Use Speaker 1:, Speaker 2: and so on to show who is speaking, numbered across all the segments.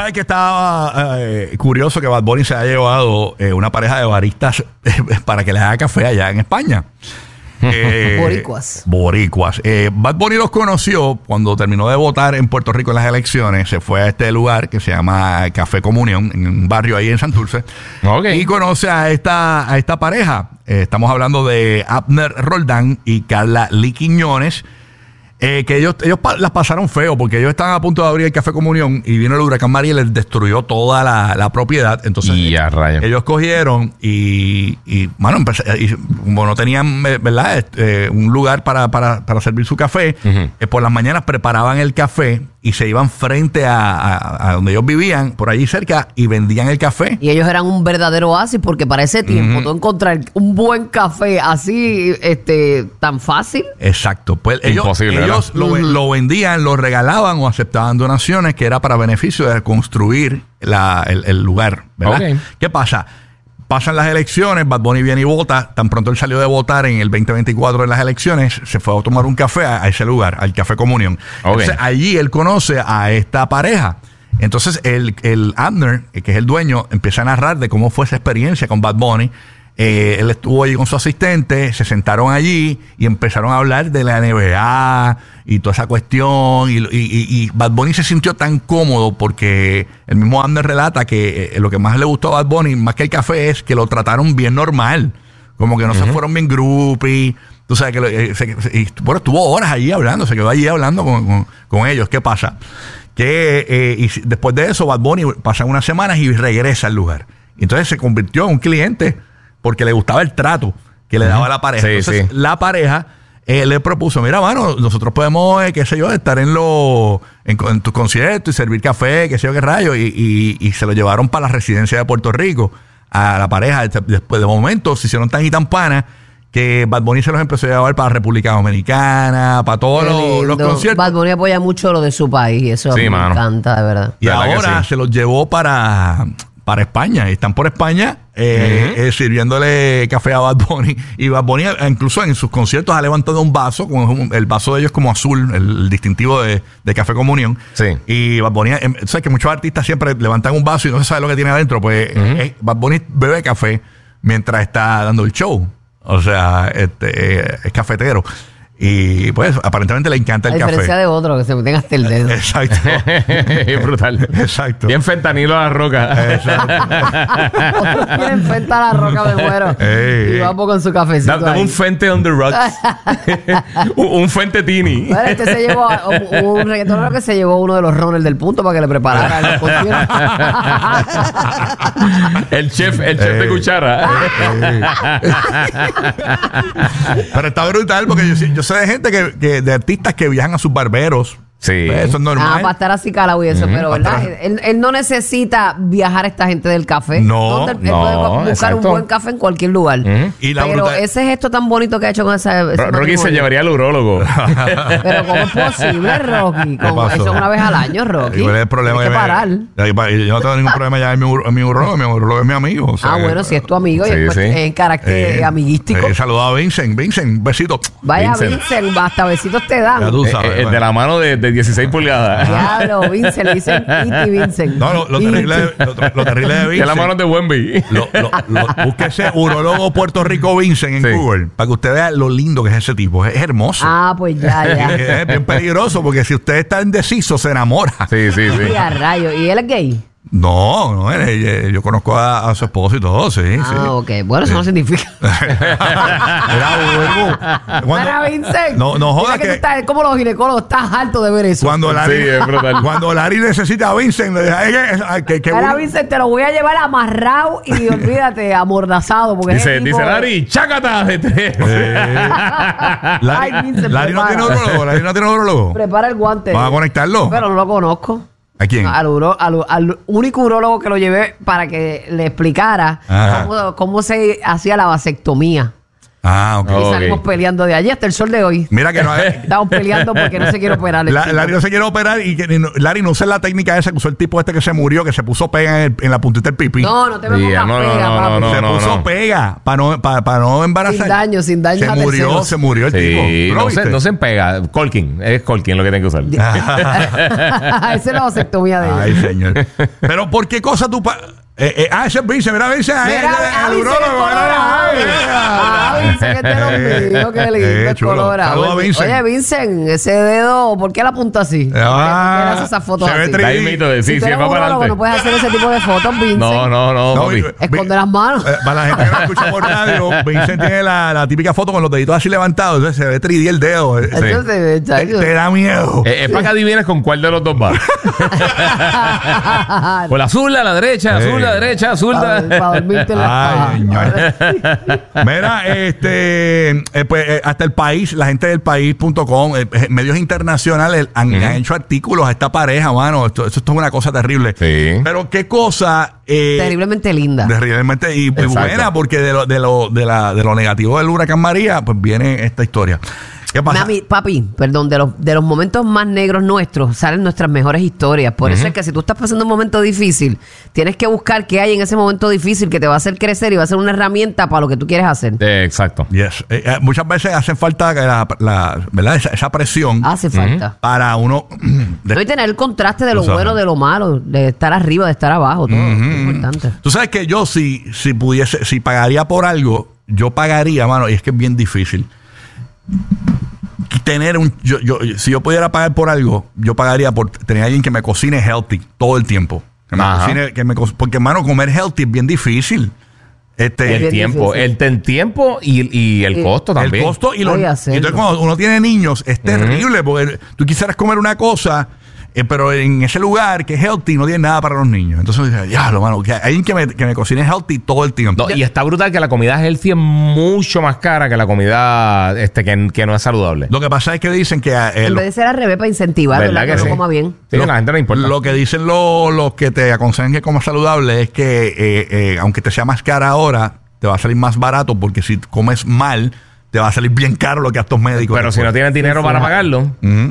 Speaker 1: sabes que estaba curioso que Bad Bunny se haya llevado una pareja de baristas para que les haga café allá en España. Boricuas. Bad Bunny los conoció cuando terminó de votar en Puerto Rico en las elecciones. Se fue a este lugar que se llama Café Comunión, en un barrio ahí en Santurce. Y conoce a esta pareja. Estamos hablando de Abner Roldán y Carla Lee Quiñones. Que ellos las pasaron feo porque ellos estaban a punto de abrir el Café Comunión y vino el huracán María y les destruyó toda la propiedad. Entonces ellos cogieron y como no tenían, ¿verdad? Un lugar para servir su café, por las mañanas preparaban el café y se iban frente a donde ellos vivían, por allí cerca, y vendían el café.
Speaker 2: Y ellos eran un verdadero oasis, porque para ese tiempo tú encontrar un buen café así, tan fácil.
Speaker 1: Exacto. Pues ellos lo vendían, lo regalaban o aceptaban donaciones, que era para beneficio de construir el lugar, ¿verdad? ¿Qué pasa? Pasan las elecciones, Bad Bunny viene y vota. Tan pronto él salió de votar en el 2024 en las elecciones, se fue a tomar un café a ese lugar, al Café Comunión. Entonces allí él conoce a esta pareja. Entonces el Abner, que es el dueño, empieza a narrar de cómo fue esa experiencia con Bad Bunny. Él estuvo allí con su asistente, se sentaron allí y empezaron a hablar de la NBA y toda esa cuestión. Y Bad Bunny se sintió tan cómodo porque el mismo Abner relata que lo que más le gustó a Bad Bunny, más que el café, es que lo trataron bien normal. Como que no se fueron bien groupie. Tú sabes que estuvo horas allí hablando, se quedó allí hablando con ellos. ¿Qué pasa? Y después de eso, Bad Bunny pasan unas semanas y regresa al lugar. Y entonces se convirtió en un cliente porque le gustaba el trato que le daba la pareja. Entonces la pareja le propuso, mira, mano, nosotros podemos, qué sé yo, estar en tus conciertos y servir café, qué sé yo, qué rayo. Y se lo llevaron para la residencia de Puerto Rico a la pareja. Después de momento se hicieron tan y tan panas que Bad Bunny se los empezó a llevar para República Dominicana, para todos los conciertos.
Speaker 2: Bad Bunny apoya mucho lo de su país y eso me encanta, de verdad.
Speaker 1: Y ahora se los llevó para España. Y están por España sirviéndole café a Bad Bunny. Y Bad Bunny incluso en sus conciertos ha levantado un vaso, con el vaso de ellos como azul, el distintivo de Café Comunión. Y Bad Bunny, sabes que muchos artistas siempre levantan un vaso y no se sabe lo que tiene adentro. Pues Bad Bunny bebe café mientras está dando el show. O sea, es cafetero. Y pues aparentemente le encanta el café. A
Speaker 2: diferencia de otro, que se meten hasta el dedo.
Speaker 1: Exacto.
Speaker 3: Es brutal.
Speaker 1: Exacto.
Speaker 3: Bien fentanilo a la roca.
Speaker 1: Exacto.
Speaker 2: Otros quieren fenta a la roca, me muero. Y vamos con su cafecito.
Speaker 3: Dame un Fente on the rocks. un Fente Tini.
Speaker 2: Bueno, se llevó un reggaetonero que se llevó uno de los runners del punto para que le preparara los conciertos.
Speaker 3: el chef de cuchara.
Speaker 1: Pero está brutal porque yo sé de gente de artistas que viajan a sus barberos.
Speaker 3: Sí.
Speaker 1: Pues eso es normal.
Speaker 2: Para estar así calado y eso, pero ¿verdad? Él no necesita viajar a esta gente del café.
Speaker 1: No.
Speaker 2: Él puede buscar un buen café en cualquier lugar. Pero ese gesto tan bonito que ha hecho con ese
Speaker 3: Rocky se llevaría al urólogo.
Speaker 2: Pero ¿cómo es posible, Rocky? Eso una vez al año, Rocky.
Speaker 1: ¿Cuál es el problema?
Speaker 2: Hay que parar.
Speaker 1: Yo no tengo ningún problema ya en mi urólogo. Mi urólogo es mi amigo. O sea,
Speaker 2: bueno, si es tu amigo y es en carácter amiguístico.
Speaker 1: Saluda a Vincent. Vincent, besito.
Speaker 2: Vaya, Vincent, hasta besitos te dan.
Speaker 1: Ya tú sabes.
Speaker 3: De la mano de 16 pulgadas.
Speaker 2: Diablo, Vincent, le dicen Iti Vincent.
Speaker 1: No, lo terrible de Vincent.
Speaker 3: De la mano de Wemby.
Speaker 1: Búsquese urólogo Puerto Rico Vincent en Google para que usted vea lo lindo que es ese tipo. Es hermoso.
Speaker 2: Pues ya.
Speaker 1: Es bien peligroso porque si usted está indeciso se enamora.
Speaker 3: Sí.
Speaker 2: Y a rayo. ¿Y él es gay?
Speaker 1: No, yo conozco a su esposo y todo, sí.
Speaker 2: Ok. Bueno, eso no significa.
Speaker 1: Mira,
Speaker 2: Vincent.
Speaker 1: No jodas
Speaker 2: que tú estás, como los ginecólogos, estás harto de ver eso.
Speaker 1: Cuando Larry necesita a Vincent,
Speaker 2: Mira, Vincent, te lo voy a llevar amarrado y olvídate, amordazado. Porque
Speaker 3: dice Larry, chácata de tres.
Speaker 1: Larry no tiene urologo.
Speaker 2: Prepara el guante.
Speaker 1: ¿Vas a conectarlo?
Speaker 2: Pero no lo conozco.
Speaker 1: ¿A quién?
Speaker 2: Al único urólogo que lo llevé para que le explicara cómo se hacía la vasectomía.
Speaker 1: Ah, ok.
Speaker 2: Y salimos peleando de allí hasta el sol de hoy.
Speaker 1: Mira que no
Speaker 2: Estamos peleando porque no se quiere operar.
Speaker 1: Larry no se quiere operar y que Larry no usa la técnica esa que usó el tipo este que se murió, que se puso pega en la puntita del pipí.
Speaker 2: No te vemos pega, papi.
Speaker 1: Se puso pega para no embarazar.
Speaker 2: Sin daño.
Speaker 1: Se murió el tipo.
Speaker 3: No se pega. Colkin. Es Colkin lo que tiene que usar.
Speaker 2: Esa es la vasectomía de él.
Speaker 1: Ay, señor. Pero ¿por qué cosa tú... ese es Vince, mira Vince.
Speaker 2: El urólogo. Vincent, que te lo mío, qué lindo, colorado. Oye, Vincent, ese dedo, ¿por qué la apunta así? ¿Por qué hace esas fotos así?
Speaker 3: Sí,
Speaker 2: si
Speaker 3: va para adelante.
Speaker 2: No puedes hacer ese tipo de fotos, Vincent.
Speaker 3: No, papi.
Speaker 2: Esconde las manos.
Speaker 1: Para la gente que no escucha por radio, Vincent tiene la típica foto con los deditos así levantados, entonces se ve 3D el dedo. Te da miedo.
Speaker 3: Es para que adivines con cuál de los dos va. Con la azul, a la derecha, azul, a la derecha, azul.
Speaker 2: Para dormirte en la
Speaker 1: paja. Mira, pues hasta el país, la gente del país.com, medios internacionales han hecho artículos a esta pareja, mano. Esto es una cosa terrible.
Speaker 3: Sí.
Speaker 1: Pero qué cosa
Speaker 2: terriblemente linda.
Speaker 1: Terriblemente y buena, porque de lo negativo del huracán María, pues viene esta historia. ¿Qué pasa?
Speaker 2: Papi, perdón, de los momentos más negros nuestros salen nuestras mejores historias. Por eso es que si tú estás pasando un momento difícil, tienes que buscar qué hay en ese momento difícil que te va a hacer crecer y va a ser una herramienta para lo que tú quieres hacer.
Speaker 3: Exacto.
Speaker 1: Yes. Muchas veces hace falta ¿verdad? Esa presión.
Speaker 2: Hace falta.
Speaker 1: Para uno...
Speaker 2: No, y tener el contraste de lo bueno, de lo malo, de estar arriba, de estar abajo, todo. Es importante.
Speaker 1: Tú sabes que yo si pagaría por algo, yo pagaría, mano, y es que es bien difícil. Si yo pudiera pagar por algo, yo pagaría por tener a alguien que me cocine healthy todo el tiempo. Que me cocine, porque, hermano, comer healthy es bien difícil.
Speaker 3: El tiempo y el costo también.
Speaker 1: El costo entonces cuando uno tiene niños es terrible porque tú quisieras comer una cosa, pero en ese lugar que es healthy no tiene nada para los niños. Entonces mano, que hay alguien que me cocine healthy todo el tiempo.
Speaker 3: No, y está brutal que la comida healthy es mucho más cara que la comida que no es saludable.
Speaker 1: Lo que pasa es que dicen que
Speaker 2: en vez de ser al revés para incentivar, ¿verdad? Que no coma bien.
Speaker 3: Sí, la gente no importa.
Speaker 1: Lo que dicen los que te aconsejan que comas saludable es que aunque te sea más cara ahora, te va a salir más barato, porque si comes mal te va a salir bien caro lo que a estos médicos.
Speaker 3: Pero si no tienes dinero para pagarlo,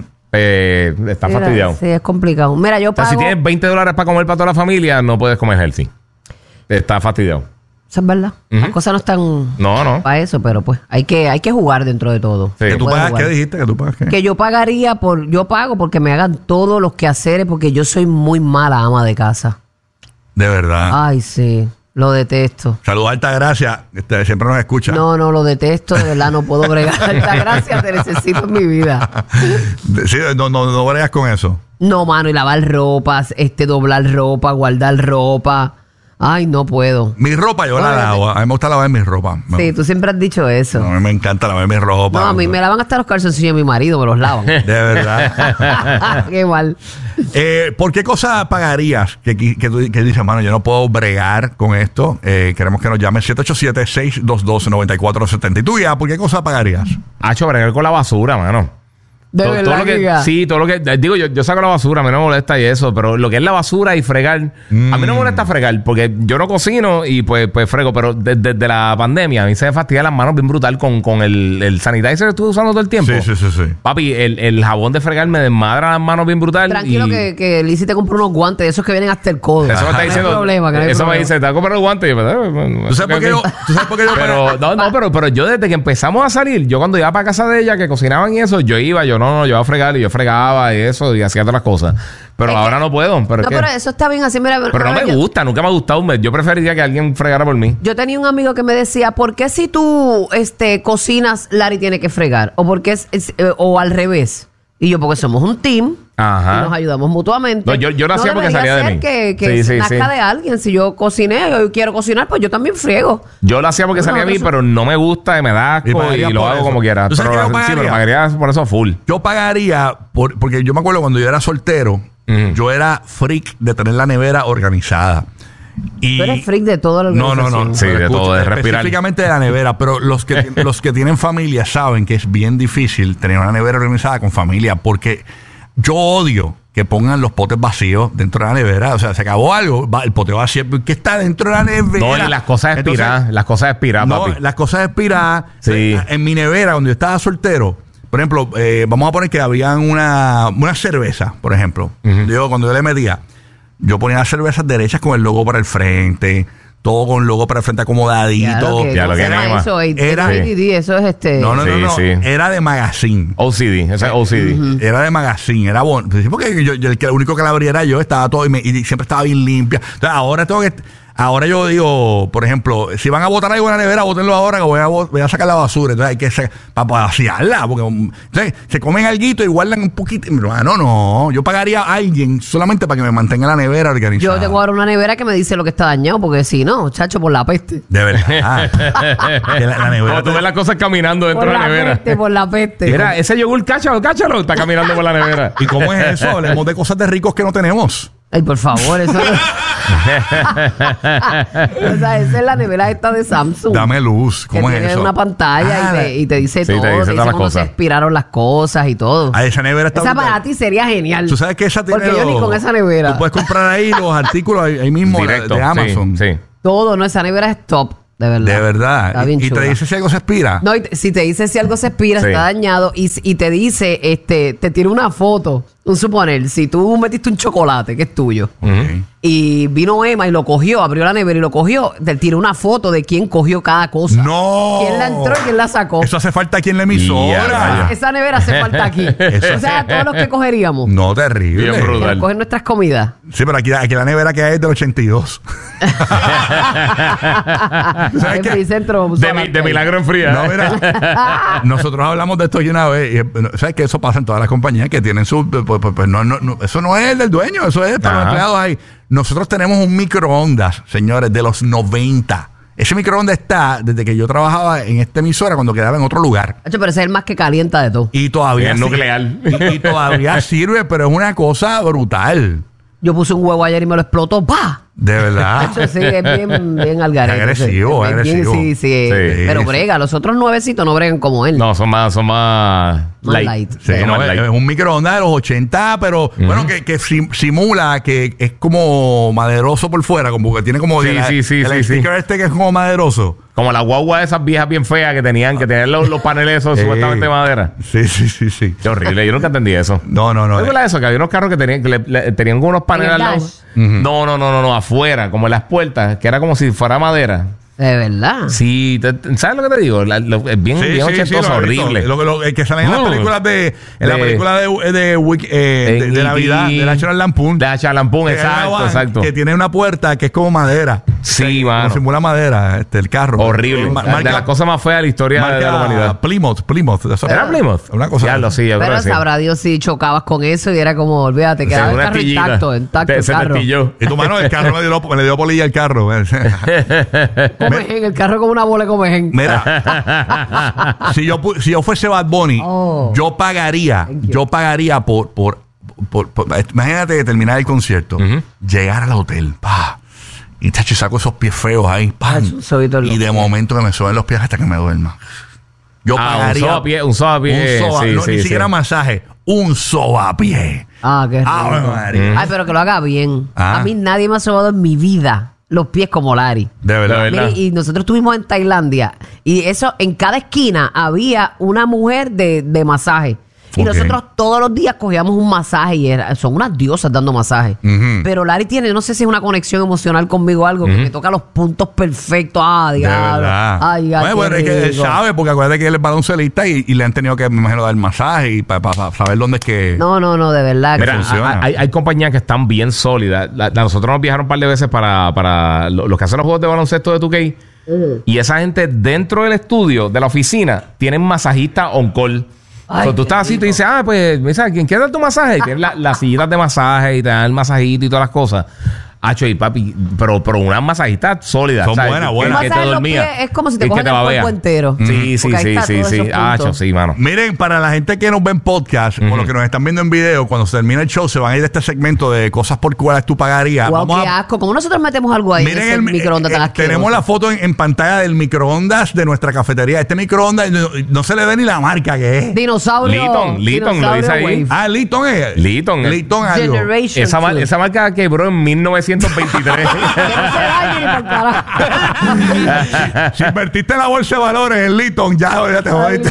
Speaker 3: está fastidiado.
Speaker 2: Sí, es complicado. Mira, yo pago...
Speaker 3: si tienes $20 para comer para toda la familia, no puedes comer healthy. Está fastidiado.
Speaker 2: Eso es verdad. Las cosas no están para eso, pero pues hay que jugar dentro de todo.
Speaker 1: Sí. ¿Que tú pagas qué dijiste? ¿Que tú pagas qué?
Speaker 2: Que yo pagaría yo pago porque me hagan todos los quehaceres, porque yo soy muy mala ama de casa.
Speaker 1: De verdad.
Speaker 2: Ay, sí. Lo detesto.
Speaker 1: Saludos a Altagracia, siempre nos escucha.
Speaker 2: No, lo detesto, de verdad, no puedo bregar. Altagracia, te necesito en mi vida.
Speaker 1: Sí, no bregas con eso.
Speaker 2: No, mano, y lavar ropa, doblar ropa, guardar ropa. Ay, no puedo.
Speaker 1: Mi ropa yo la lavo. A mí me gusta lavar mi ropa.
Speaker 2: Sí, tú siempre has dicho eso.
Speaker 1: No, a mí me encanta lavar mi ropa.
Speaker 2: No, a mí me lavan hasta los calzoncillos de mi marido, me los lavan.
Speaker 1: De verdad.
Speaker 2: Qué mal.
Speaker 1: ¿Por qué cosa pagarías que dices, mano, yo no puedo bregar con esto? Queremos que nos llame 787-622-9470. ¿Y tú ya, por qué cosa pagarías?
Speaker 3: Bregar con la basura, mano.
Speaker 2: Todo lo
Speaker 3: que digo, yo saco la basura, a mí no me molesta y eso, pero lo que es la basura y fregar, a mí no me molesta fregar, porque yo no cocino y pues frego, pero desde la pandemia a mí se me fastidia las manos bien brutal con el sanitizer que estuve usando todo el tiempo.
Speaker 1: Sí.
Speaker 3: Papi, el jabón de fregar me desmadra las manos bien brutal.
Speaker 2: Tranquilo que Lizzy te compró unos guantes de esos que vienen hasta el codo.
Speaker 3: Eso me está diciendo. Eso me dice, te vas a comprar los guantes.
Speaker 1: ¿Tú sabes por qué yo?
Speaker 3: Pero yo desde que empezamos a salir, yo cuando iba para casa de ella, que cocinaban y eso, yo iba a fregar y yo fregaba y eso y hacía otras cosas. Pero ahora no puedo. Pero
Speaker 2: eso está bien así. Mira,
Speaker 3: pero no me gusta, nunca me ha gustado. Yo preferiría que alguien fregara por mí.
Speaker 2: Yo tenía un amigo que me decía, ¿por qué si tú cocinas, Larry tiene que fregar? O porque o al revés. Y yo, porque somos un team.
Speaker 3: Ajá.
Speaker 2: Y nos ayudamos mutuamente.
Speaker 3: No, yo lo hacía porque salía de mí.
Speaker 2: Que nazca de alguien. Si yo cociné y quiero cocinar, pues yo también friego.
Speaker 3: Yo lo hacía porque salía de mí, pero no me gusta y me da asco y lo hago como quiera.
Speaker 1: Pero
Speaker 3: pagaría por eso full.
Speaker 1: Yo pagaría, porque yo me acuerdo cuando yo era soltero, yo era freak de tener la nevera organizada.
Speaker 2: Tú eres freak de todo lo que
Speaker 1: No.
Speaker 3: Sí, de todo, de respirar.
Speaker 1: Específicamente de la nevera, pero los que tienen familia saben que es bien difícil tener una nevera organizada con familia, porque yo odio que pongan los potes vacíos dentro de la nevera. O sea, se acabó algo, el pote vacío, ¿qué está dentro de la nevera?
Speaker 3: No, y las cosas expiradas,
Speaker 1: las cosas expiradas.
Speaker 3: Sí.
Speaker 1: En mi nevera, cuando yo estaba soltero, por ejemplo, vamos a poner que habían una cerveza, por ejemplo. Cuando yo le metía, yo ponía las cervezas derechas con el logo para el frente, todo con logo para el frente acomodadito.
Speaker 3: Ya lo que era
Speaker 2: eso, era eso es
Speaker 1: No. Era de magazine.
Speaker 3: OCD, ese es OCD.
Speaker 1: Era de magazine, era bueno. Porque el único que la abría era yo, estaba todo y siempre estaba bien limpia. Entonces ahora yo digo, por ejemplo, si van a botar algo en la nevera, bótenlo ahora que voy a sacar la basura. Entonces hay que para vaciarla, porque entonces, se comen alguito y guardan un poquito. No, yo pagaría a alguien solamente para que me mantenga la nevera organizada.
Speaker 2: Yo tengo ahora una nevera que me dice lo que está dañado, porque si no, chacho, por la peste.
Speaker 1: De verdad.
Speaker 3: la nevera. Tú ves las cosas caminando dentro de la nevera.
Speaker 2: Por la peste.
Speaker 3: Mira, ese yogur, cáchalo, está caminando por la nevera.
Speaker 1: ¿Y cómo es eso? Hablemos de cosas de ricos que no tenemos.
Speaker 2: Ay, por favor, eso esa es la nevera esta de Samsung.
Speaker 1: Dame luz. ¿Cómo es eso?
Speaker 2: Tiene una pantalla y te dice todo.
Speaker 3: Te dice
Speaker 2: cómo se expiraron las cosas y todo.
Speaker 1: Esa nevera está
Speaker 2: brutal. Para ti sería genial.
Speaker 1: Tú sabes que esa tiene.
Speaker 2: Porque yo ni con esa nevera.
Speaker 1: Tú puedes comprar ahí los artículos ahí mismo directo, de Amazon.
Speaker 3: Sí.
Speaker 2: Todo, esa nevera es top. De verdad.
Speaker 1: De verdad.
Speaker 2: Está bien
Speaker 1: y te dice si algo se expira.
Speaker 2: No, si te dice si algo se expira, está dañado. Y te dice, te tira una foto. Un suponer, si tú metiste un chocolate que es tuyo, y vino Emma y lo cogió, abrió la nevera y lo cogió, te tira una foto de quién cogió cada cosa.
Speaker 1: ¡No!
Speaker 2: ¿Quién la entró y quién la sacó?
Speaker 1: Eso hace falta aquí en la emisora.
Speaker 2: Esa nevera hace falta aquí. O sea, todos los que cogeríamos.
Speaker 1: No, terrible.
Speaker 3: Bien brutal.
Speaker 2: Coger nuestras comidas.
Speaker 1: Sí, pero aquí la nevera que hay es del 82.
Speaker 2: ¿Sabes qué?
Speaker 3: De milagro en fría.
Speaker 1: No, mira, nosotros hablamos de esto ya una vez. ¿Sabes que eso pasa en todas las compañías que tienen su... Pues no, eso no es el del dueño, eso es para los empleados ahí. Nosotros tenemos un microondas, señores, de los 90. Ese microondas está desde que yo trabajaba en esta emisora cuando quedaba en otro lugar.
Speaker 2: Pero ese es el más que calienta de todo.
Speaker 1: Y todavía
Speaker 3: es nuclear.
Speaker 1: Y todavía sirve, pero es una cosa brutal.
Speaker 2: Yo puse un huevo ayer y me lo explotó. ¡Pah!
Speaker 1: De verdad.
Speaker 2: Eso sí, es bien algarete.
Speaker 1: Agresivo.
Speaker 2: Sí. Pero brega, los otros nuevecitos no bregan como él.
Speaker 3: No, son más light.
Speaker 1: Sí, es un microondas de los 80, pero bueno, que simula que es como maderoso por fuera, como que tiene como el sticker este que es como maderoso.
Speaker 3: Como la guagua de esas viejas bien feas que tenían los paneles esos supuestamente de madera.
Speaker 1: Sí.
Speaker 3: Qué horrible. Yo nunca entendí eso.
Speaker 1: No.
Speaker 3: ¿Sabes eso? Que había unos carros que tenían como unos paneles al lado. No, afuera, como en las puertas, que era como si fuera madera.
Speaker 2: ¿De verdad?
Speaker 3: Sí, ¿sabes lo que te digo? Es bien ochentoso, horrible.
Speaker 1: El que sale en las películas en la película de Navidad, de National Lampoon.
Speaker 3: De National Lampoon, exacto.
Speaker 1: Que tiene una puerta que es como madera.
Speaker 3: Sí, mano.
Speaker 1: Como simula madera, el carro.
Speaker 3: Horrible. De las cosas más feas de la historia de la humanidad.
Speaker 1: Plymouth.
Speaker 3: ¿Era Plymouth?
Speaker 1: Una cosa.
Speaker 3: Ya lo sí, yo creo
Speaker 2: pero sabrá Dios si chocabas con eso y era como, olvídate, quedaba el carro intacto el carro.
Speaker 1: Y tu mano, el carro me le dio polilla al carro.
Speaker 2: Comején, el carro como una bola de comején.
Speaker 1: Mira, si yo fuese Bad Bunny, yo pagaría por imagínate terminar el concierto, llegar al hotel, y tacho, saco esos pies feos ahí, y de momento que me suben los pies hasta que me duerma. Yo pagaría
Speaker 3: un sobapié.
Speaker 1: Ni siquiera masaje, un sobapié.
Speaker 2: Qué rico. Ay, pero que lo haga bien. A mí nadie me ha sobado en mi vida los pies como Larry.
Speaker 1: De verdad.
Speaker 2: Mire, y nosotros estuvimos en Tailandia y eso, en cada esquina había una mujer de masaje. Y nosotros todos los días cogíamos un masaje y son unas diosas dando masaje. Pero Larry tiene, no sé si es una conexión emocional conmigo o algo, que me toca los puntos perfectos. Diablo.
Speaker 1: Bueno, es que él sabe, porque acuérdate que él es baloncelista y le han tenido que, me imagino, dar masaje y para saber dónde es que...
Speaker 2: No, de verdad.
Speaker 3: Mira, hay compañías que están bien sólidas. Nosotros nos viajaron un par de veces para los que hacen los juegos de baloncesto de 2K. Y esa gente dentro del estudio, de la oficina, tienen masajistas on call. Tú estás así y te dices, pues, ¿quién quiere dar tu masaje? Y tienes las sillitas de masaje y te dan el masajito y todas las cosas. Hacho y papi, pero una masajita sólida.
Speaker 1: Son buenas.
Speaker 2: Que te dormía. Es como si te cogen el cuerpo entero.
Speaker 3: Sí. Hacho, sí, mano.
Speaker 1: Miren, para la gente que nos ve en podcast o los que nos están viendo en video, cuando se termine el show, se van a ir de este segmento de cosas por cuales tú pagarías.
Speaker 2: Wow, qué asco. ¿Cómo nosotros metemos algo ahí?
Speaker 1: Miren el microondas tan asqueroso. Tenemos la foto en pantalla del microondas de nuestra cafetería. Este microondas no se le ve ni la marca que es.
Speaker 3: Liton, lo dice ahí.
Speaker 1: Liton es.
Speaker 3: Liton
Speaker 1: algo.
Speaker 3: Esa marca quebró en 1923.
Speaker 1: Si invertiste en la bolsa de valores en Liton, ya te jodiste.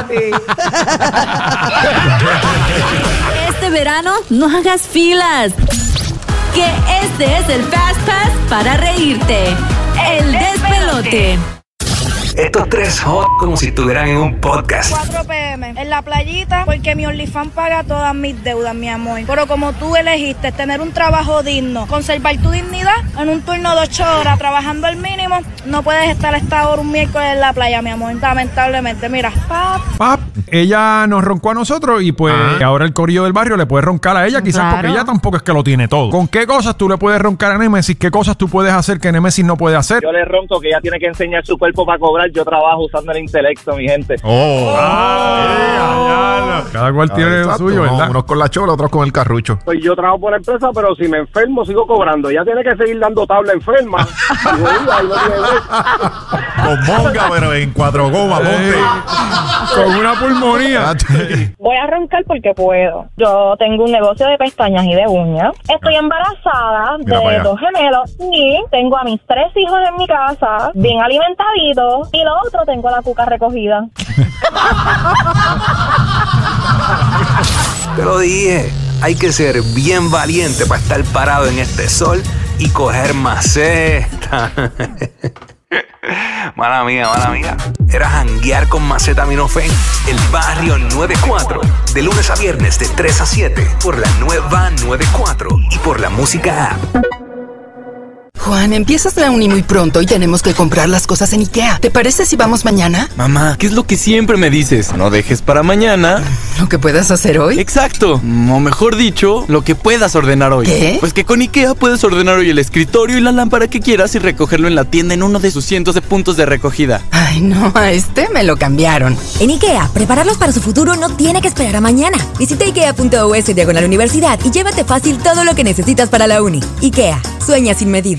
Speaker 4: Este verano no hagas filas. Que este es el Fast Pass para reírte. El despelote.
Speaker 5: Estos tres como si estuvieran en un podcast.
Speaker 6: 4 p.m. en la playita porque mi OnlyFans paga todas mis deudas, mi amor. Pero como tú elegiste tener un trabajo digno, conservar tu dignidad en un turno de 8 horas trabajando al mínimo, no puedes estar a esta hora un miércoles en la playa, mi amor. Lamentablemente, mira.
Speaker 7: Pap, ella nos roncó a nosotros y pues ahora el corillo del barrio le puede roncar a ella, quizás porque ella tampoco es que lo tiene todo. ¿Con qué cosas tú le puedes roncar a Némesis? ¿Qué cosas tú puedes hacer que Némesis no puede hacer?
Speaker 8: Yo le ronco que ella tiene que enseñar su cuerpo para cobrar. Yo trabajo usando el intelecto, mi gente.
Speaker 7: Cada cual tiene lo suyo, ¿verdad?
Speaker 9: Unos con la chola, otros con el carrucho.
Speaker 8: Pues yo trabajo por la empresa, pero si me enfermo sigo cobrando. Ella tiene que seguir dando tabla enferma.
Speaker 9: Con monga, pero en 4 gomas,
Speaker 7: con una pulmonía.
Speaker 10: Voy a roncar porque puedo. Yo tengo un negocio de pestañas y de uñas. Estoy embarazada de 2 gemelos y tengo a mis 3 hijos en mi casa, bien alimentaditos, y lo otro tengo la cuca recogida.
Speaker 5: Te lo dije, hay que ser bien valiente para estar parado en este sol y coger maceta. Mala mía. Era janguear con Macetaminofen. El Barrio 94. De lunes a viernes de 3 a 7. Por la nueva 94 y por la música app.
Speaker 11: Juan, empiezas la uni muy pronto y tenemos que comprar las cosas en IKEA. ¿Te parece si vamos mañana?
Speaker 12: Mamá, ¿qué es lo que siempre me dices? No dejes para mañana
Speaker 11: ¿lo que puedas hacer hoy?
Speaker 12: Exacto, o mejor dicho, lo que puedas ordenar hoy.
Speaker 11: ¿Qué?
Speaker 12: Pues que con IKEA puedes ordenar hoy el escritorio y la lámpara que quieras y recogerlo en la tienda en uno de sus cientos de puntos de recogida.
Speaker 11: Ay, no, a este me lo cambiaron.
Speaker 4: En IKEA, prepararlos para su futuro no tiene que esperar a mañana. Visita ikea.us/universidad y llévate fácil todo lo que necesitas para la uni. IKEA, sueña sin medida.